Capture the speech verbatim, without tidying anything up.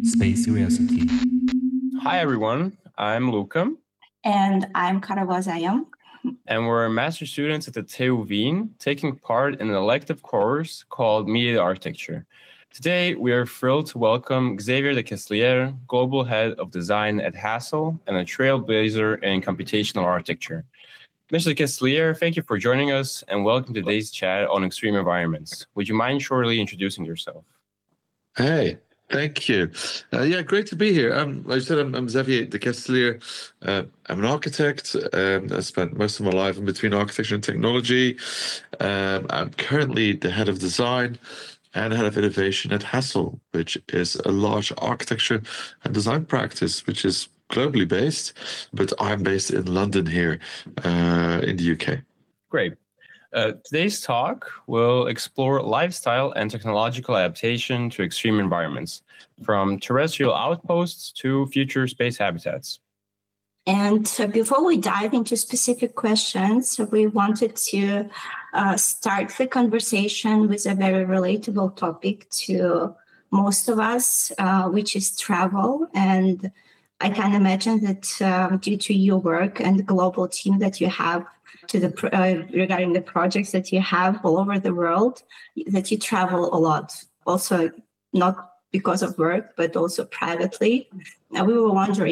Space Curiosity. Hi everyone, I'm Luca. And I'm Karavazayam. And we're master students at the T U Wien, taking part in an elective course called Media Architecture. Today, we are thrilled to welcome Xavier de Keslier, Global Head of Design at Hassel and a trailblazer in computational architecture. Mister de Keslier, thank you for joining us and welcome to today's chat on extreme environments. Would you mind shortly introducing yourself? Hey, thank you. Uh, yeah, great to be here. Um, like I said, I'm, I'm Xavier de Keslier. Uh, I'm an architect. Um, I spent most of my life in between architecture and technology. Um, I'm currently the head of design and head of innovation at Hassel, which is a large architecture and design practice, which is globally based, but I'm based in London here uh, in the U K. Great. Uh, today's talk will explore lifestyle and technological adaptation to extreme environments, from terrestrial outposts to future space habitats. And uh, before we dive into specific questions, we wanted to uh, start the conversation with a very relatable topic to most of us, uh, which is travel. And I can imagine that um, due to your work and the global team that you have to the uh, regarding the projects that you have all over the world, that you travel a lot. Also, not because of work, but also privately. And we were wondering